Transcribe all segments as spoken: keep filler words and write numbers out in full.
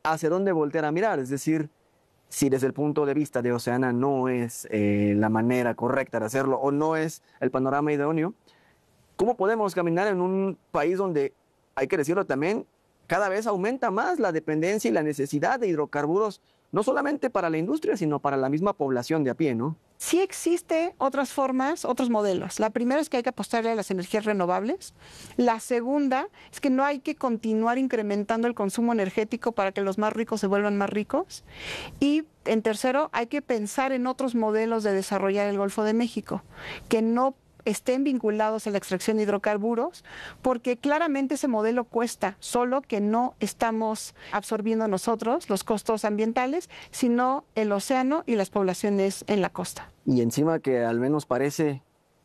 hacia dónde voltear a mirar. Es decir, si desde el punto de vista de Oceana no es eh, la manera correcta de hacerlo o no es el panorama idóneo, ¿cómo podemos caminar en un país donde, hay que decirlo también, cada vez aumenta más la dependencia y la necesidad de hidrocarburos, no solamente para la industria, sino para la misma población de a pie, ¿no? Sí existen otras formas, otros modelos. La primera es que hay que apostarle a las energías renovables. La segunda es que no hay que continuar incrementando el consumo energético para que los más ricos se vuelvan más ricos. Y en tercero, hay que pensar en otros modelos de desarrollar el Golfo de México, que no estén vinculados a la extracción de hidrocarburos, porque claramente ese modelo cuesta, solo que no estamos absorbiendo nosotros los costos ambientales, sino el océano y las poblaciones en la costa. Y encima que al menos parece,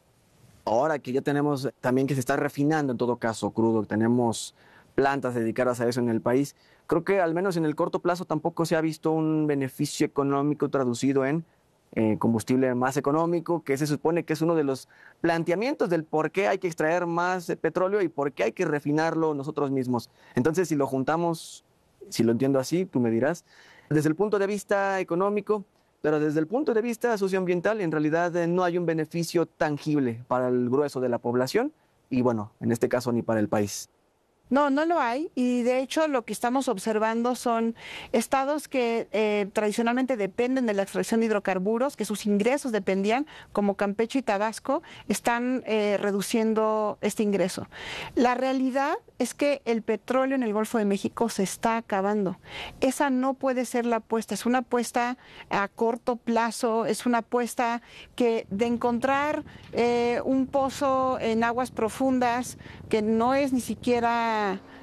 ahora que ya tenemos también que se está refinando en todo caso crudo, tenemos plantas dedicadas a eso en el país, creo que al menos en el corto plazo tampoco se ha visto un beneficio económico traducido en Eh, combustible más económico, que se supone que es uno de los planteamientos del por qué hay que extraer más eh, petróleo y por qué hay que refinarlo nosotros mismos. Entonces, si lo juntamos, si lo entiendo así, tú me dirás, desde el punto de vista económico, pero desde el punto de vista socioambiental, en realidad eh, no hay un beneficio tangible para el grueso de la población y, bueno, en este caso ni para el país. No, no lo hay, y de hecho lo que estamos observando son estados que eh, tradicionalmente dependen de la extracción de hidrocarburos, que sus ingresos dependían, como Campeche y Tabasco, están eh, reduciendo este ingreso. La realidad es que el petróleo en el Golfo de México se está acabando. Esa no puede ser la apuesta, es una apuesta a corto plazo, es una apuesta que de encontrar eh, un pozo en aguas profundas, que no es ni siquiera...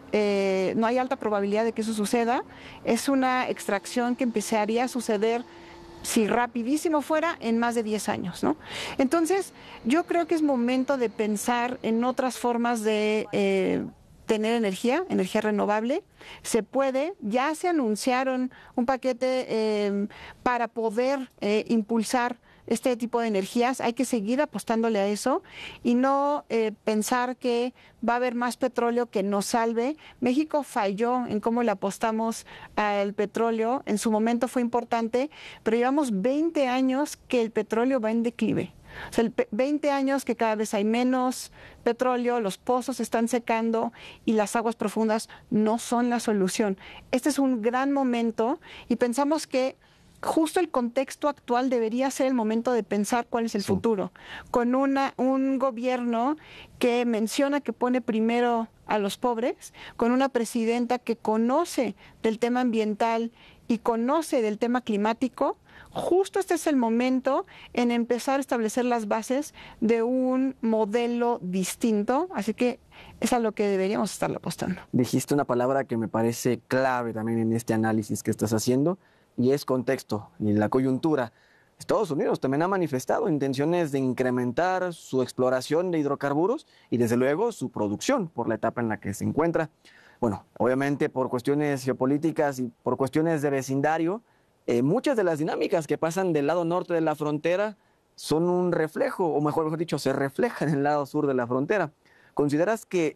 Eh, no hay alta probabilidad de que eso suceda, es una extracción que empezaría a suceder, si rapidísimo fuera, en más de diez años, ¿no? Entonces, yo creo que es momento de pensar en otras formas de eh, tener energía, energía renovable. Se puede, ya se anunciaron un paquete eh, para poder eh, impulsar este tipo de energías. Hay que seguir apostándole a eso y no eh, pensar que va a haber más petróleo que nos salve. México falló en cómo le apostamos al petróleo. En su momento fue importante, pero llevamos veinte años que el petróleo va en declive. O sea, veinte años que cada vez hay menos petróleo, los pozos se están secando y las aguas profundas no son la solución. Este es un gran momento y pensamos que justo el contexto actual debería ser el momento de pensar cuál es el sí. futuro, con una, un gobierno que menciona que pone primero a los pobres, con una presidenta que conoce del tema ambiental y conoce del tema climático. Justo este es el momento en empezar a establecer las bases de un modelo distinto, así que es a lo que deberíamos estar apostando. Dijiste una palabra que me parece clave también en este análisis que estás haciendo, y es contexto y la coyuntura. Estados Unidos también ha manifestado intenciones de incrementar su exploración de hidrocarburos y desde luego su producción por la etapa en la que se encuentra. Bueno, obviamente por cuestiones geopolíticas y por cuestiones de vecindario, eh, muchas de las dinámicas que pasan del lado norte de la frontera son un reflejo, o mejor, mejor dicho, se reflejan en el lado sur de la frontera. ¿Consideras que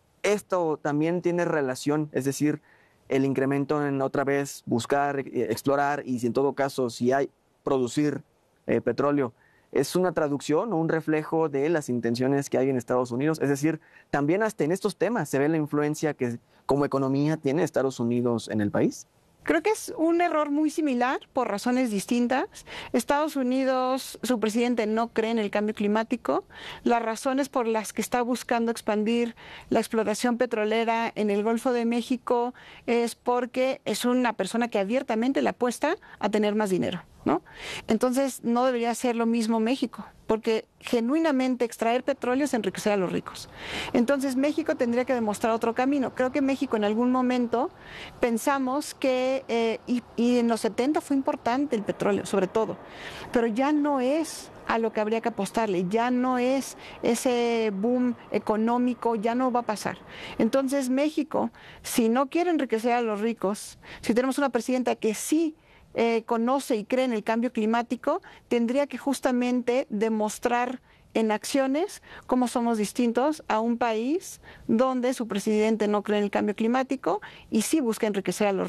esto también tiene relación, es decir, el incremento en otra vez buscar, eh, explorar y si en todo caso si hay producir eh, petróleo, es una traducción o un reflejo de las intenciones que hay en Estados Unidos? Es decir, también hasta en estos temas se ve la influencia que como economía tiene Estados Unidos en el país. Creo que es un error muy similar por razones distintas. Estados Unidos, su presidente no cree en el cambio climático. Las razones por las que está buscando expandir la explotación petrolera en el Golfo de México es porque es una persona que abiertamente le apuesta a tener más dinero, ¿no? Entonces no debería ser lo mismo México, porque genuinamente extraer petróleo es enriquecer a los ricos. Entonces México tendría que demostrar otro camino. Creo que México en algún momento pensamos que, eh, y, y en los setenta fue importante el petróleo, sobre todo, pero ya no es a lo que habría que apostarle, ya no es ese boom económico, ya no va a pasar. Entonces México, si no quiere enriquecer a los ricos, si tenemos una presidenta que sí Eh, conoce y cree en el cambio climático, tendría que justamente demostrar en acciones cómo somos distintos a un país donde su presidente no cree en el cambio climático y sí busca enriquecer a los